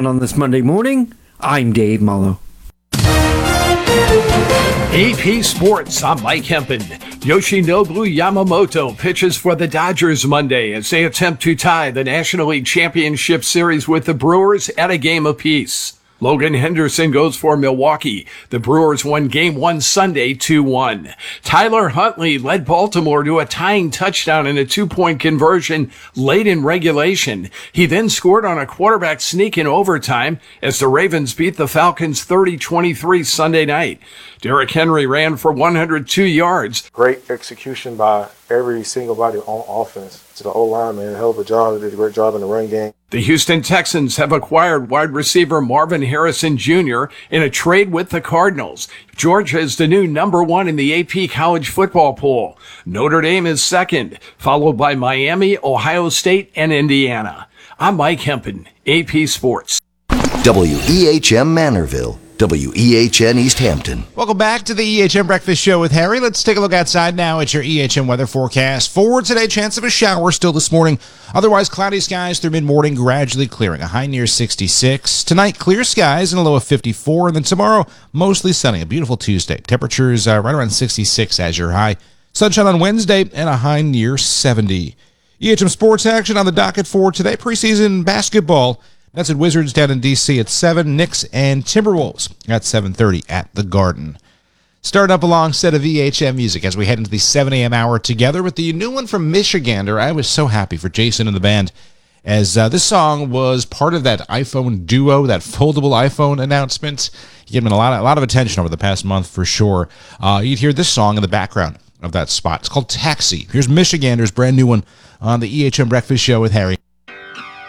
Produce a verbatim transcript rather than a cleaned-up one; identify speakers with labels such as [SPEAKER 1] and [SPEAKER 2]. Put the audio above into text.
[SPEAKER 1] on on this Monday morning. I'm Dave Mullo.
[SPEAKER 2] A P Sports, I'm Mike Hempen. Yoshinobu Yamamoto pitches for the Dodgers Monday as they attempt to tie the National League Championship Series with the Brewers at a game apiece. Logan Henderson goes for Milwaukee. The Brewers won Game one Sunday two one. Tyler Huntley led Baltimore to a tying touchdown in a two-point conversion late in regulation. He then scored on a quarterback sneak in overtime as the Ravens beat the Falcons thirty twenty-three Sunday night. Derrick Henry ran for one hundred two yards.
[SPEAKER 3] Great execution by every single body on offense. To the O-line, man, hell of a job. They did a great job in the run game.
[SPEAKER 2] The Houston Texans have acquired wide receiver Marvin Harrison Junior in a trade with the Cardinals. Georgia is the new number one in the A P college football poll. Notre Dame is second, followed by Miami, Ohio State, and Indiana. I'm Mike Hempen, A P Sports.
[SPEAKER 4] W E H M Manorville, W E H N East Hampton.
[SPEAKER 5] Welcome back to the E H M Breakfast Show with Harry. Let's take a look outside now at your E H M weather forecast. For today, chance of a shower still this morning. Otherwise, cloudy skies through mid-morning, gradually clearing. A high near sixty-six. Tonight, clear skies and a low of fifty-four. And then tomorrow, mostly sunny. A beautiful Tuesday. Temperatures uh, right around sixty-six as your high. Sunshine on Wednesday and a high near seventy. E H M sports action on the docket for today. Preseason basketball. That's at Wizards down in D C at seven. Knicks and Timberwolves at seven thirty at the Garden. Starting up a long set of E H M music as we head into the seven a.m. hour together with the new one from Michigander. I was so happy for Jason and the band as uh, this song was part of that iPhone Duo, that foldable iPhone announcement. Getting a lot of, a lot of attention over the past month for sure. Uh, you'd hear this song in the background of that spot. It's called Taxi. Here's Michigander's brand new one on the E H M Breakfast Show with Harry.